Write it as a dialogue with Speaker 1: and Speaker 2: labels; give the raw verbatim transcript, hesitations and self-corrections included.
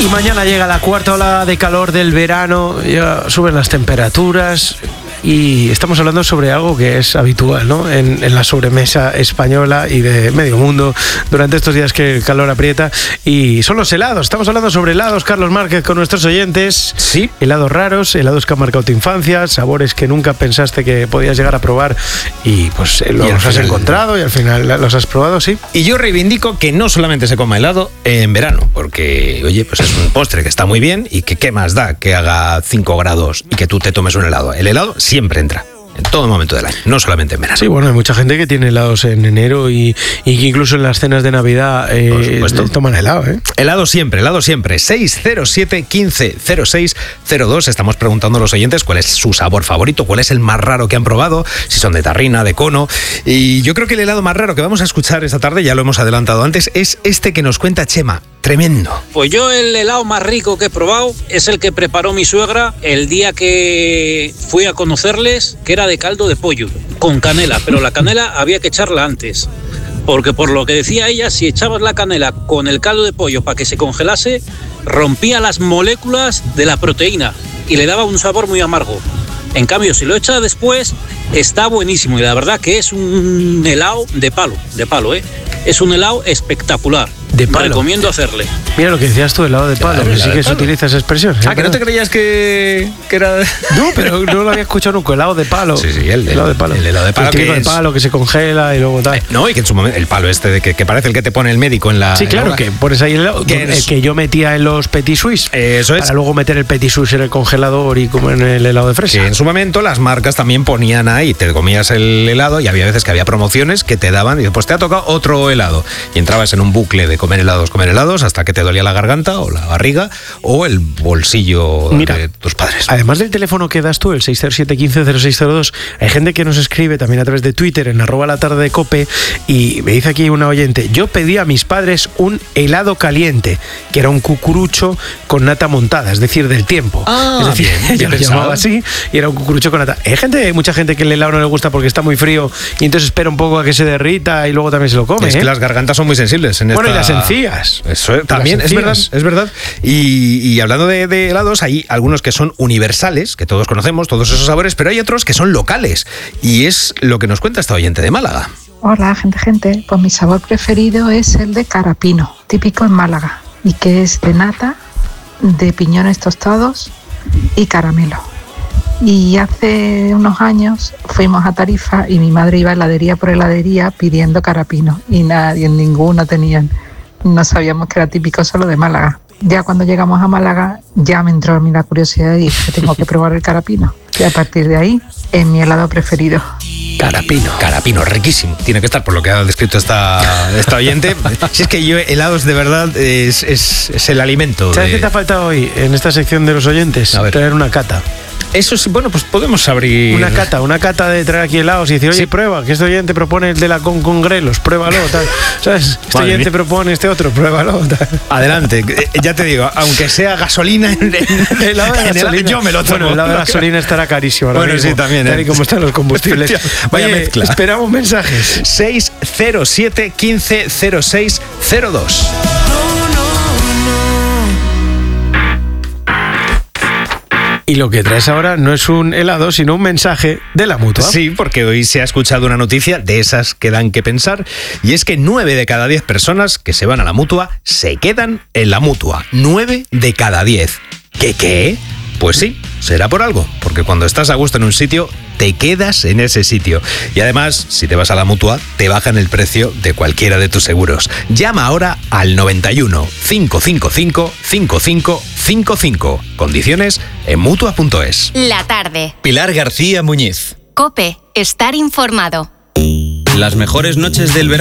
Speaker 1: Y mañana llega la cuarta ola de calor del verano, ya suben las temperaturas y estamos hablando sobre algo que es habitual, ¿no? En, en la sobremesa española y de medio mundo durante estos días que el calor aprieta, y son los helados. Estamos hablando sobre helados, Carlos Márquez, con nuestros oyentes.
Speaker 2: Sí.
Speaker 1: Helados raros, helados que han marcado tu infancia, sabores que nunca pensaste que podías llegar a probar y pues los
Speaker 2: Y
Speaker 1: has
Speaker 2: final...
Speaker 1: encontrado y al final los has probado, ¿sí?
Speaker 2: Y yo reivindico que no solamente se coma helado en verano, porque, oye, pues es un postre que está muy bien y que qué más da que haga cinco grados y que tú te tomes un helado. El helado siempre entra, en todo momento del año, no solamente en verano.
Speaker 1: Sí, bueno, hay mucha gente que tiene helados en enero y, y que incluso en las cenas de Navidad eh, toman helado, ¿eh?
Speaker 2: Helado siempre, helado siempre. seis cero siete, quince, cero seis, cero dos. Estamos preguntando a los oyentes cuál es su sabor favorito, cuál es el más raro que han probado, si son de tarrina, de cono. Y yo creo que el helado más raro que vamos a escuchar esta tarde, ya lo hemos adelantado antes, es este que nos cuenta Chema. Tremendo.
Speaker 3: Pues yo el helado más rico que he probado es el que preparó mi suegra el día que fui a conocerles, que era de caldo de pollo, con canela, pero la canela había que echarla antes, porque por lo que decía ella, si echabas la canela con el caldo de pollo para que se congelase, rompía las moléculas de la proteína y le daba un sabor muy amargo. En cambio, si lo echas después, está buenísimo y la verdad que es un helado de palo, de palo, ¿eh? Es un helado espectacular.
Speaker 1: De palo.
Speaker 3: Recomiendo hacerle.
Speaker 1: Mira lo que decías tú, helado de palo, que sí que se utiliza esa expresión.
Speaker 2: Ah, que no te creías que, que era...
Speaker 1: No, pero no lo había escuchado nunca, helado de palo.
Speaker 2: Sí, sí, el,
Speaker 1: helado de palo.
Speaker 2: El helado de palo.
Speaker 1: El típico
Speaker 2: que
Speaker 1: de palo que se congela y luego tal.
Speaker 2: Eh, no, y que en su momento, el palo este de que, que parece el que te pone el médico en la...
Speaker 1: Sí, claro, que pones ahí el helado, que, el que yo metía en los petit suisse.
Speaker 2: Eso es.
Speaker 1: Para luego meter el petit suisse en el congelador y comer en el helado de fresa.
Speaker 2: Que en su momento las marcas también ponían ahí, te comías el helado y había veces que había promociones que te daban y después te ha tocado otro helado. Y entrabas en un bucle de comer helados, comer helados, hasta que te dolía la garganta o la barriga o el bolsillo. Mira, de tus padres.
Speaker 1: Además del teléfono que das tú, el seis cero siete, quince, cero seis cero dos, hay gente que nos escribe también a través de Twitter en arroba la tarde de Cope, y me dice aquí una oyente: yo pedí a mis padres un helado caliente, que era un cucurucho con nata montada, es decir, del tiempo.
Speaker 2: Ah,
Speaker 1: es decir,
Speaker 2: bien,
Speaker 1: ella lo llamaba así y era un cucurucho con nata. Hay gente, hay mucha gente que el helado no le gusta porque está muy frío y entonces espera un poco a que se derrita y luego también se lo come.
Speaker 2: Es
Speaker 1: ¿eh?
Speaker 2: que las gargantas son muy sensibles en
Speaker 1: bueno,
Speaker 2: esta...
Speaker 1: y las encías.
Speaker 2: Eso es, también es verdad, es verdad. Y, y hablando de, de helados, hay algunos que son universales, que todos conocemos, todos esos sabores, pero hay otros que son locales. Y es lo que nos cuenta esta oyente de Málaga.
Speaker 4: Hola, gente, gente. Pues mi sabor preferido es el de carapino, típico en Málaga, y que es de nata, de piñones tostados y caramelo. Y hace unos años fuimos a Tarifa y mi madre iba heladería por heladería pidiendo carapino y nadie, ninguno tenían. No sabíamos que era típico solo de Málaga. Ya cuando llegamos a Málaga ya me entró a mí la curiosidad y dije, tengo que probar el carapino. Y a partir de ahí es mi helado preferido.
Speaker 2: Carapino. Carapino, riquísimo. Tiene que estar por lo que ha descrito esta, esta oyente. Si es que yo, helados de verdad es, es, es el alimento.
Speaker 1: ¿Sabes
Speaker 2: de...
Speaker 1: qué te ha faltado hoy en esta sección de los oyentes?
Speaker 2: A ver.
Speaker 1: Traer una cata.
Speaker 2: Eso sí, bueno, pues podemos abrir...
Speaker 1: Una cata, una cata de traer aquí helados y decir, oye, sí, prueba, que este oyente propone el de la con con grelos, pruébalo, tal. ¿Sabes? Este Madre oyente mía. propone este otro, pruébalo, tal.
Speaker 2: Adelante, ya te digo, aunque sea gasolina en el helado de gasolina, yo me lo tomo.
Speaker 1: Bueno, el helado de gasolina estará carísimo.
Speaker 2: Bueno,
Speaker 1: mismo,
Speaker 2: sí, también.
Speaker 1: Tal y como están los combustibles.
Speaker 2: Vaya
Speaker 1: Oye,
Speaker 2: mezcla.
Speaker 1: Esperamos mensajes.
Speaker 2: seis cero siete, quince, cero seis, cero dos.
Speaker 1: Y lo que traes ahora no es un helado, sino un mensaje de la Mutua.
Speaker 2: Sí, porque hoy se ha escuchado una noticia de esas que dan que pensar, y es que nueve de cada diez personas que se van a la Mutua se quedan en la Mutua. nueve de cada diez. ¿Qué qué? Pues sí, será por algo, porque cuando estás a gusto en un sitio, te quedas en ese sitio. Y además, si te vas a la Mutua, te bajan el precio de cualquiera de tus seguros. Llama ahora al noventa y uno, cinco cinco cinco, cinco cinco cinco cinco. Condiciones en mutua punto es.
Speaker 5: La tarde.
Speaker 6: Pilar García Muñiz.
Speaker 5: COPE. Estar informado.
Speaker 6: Las mejores noches del verano.